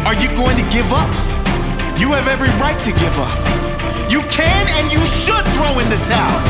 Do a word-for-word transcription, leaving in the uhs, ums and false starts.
Are you going to give up? You have every right to give up. You can and you should throw in the towel.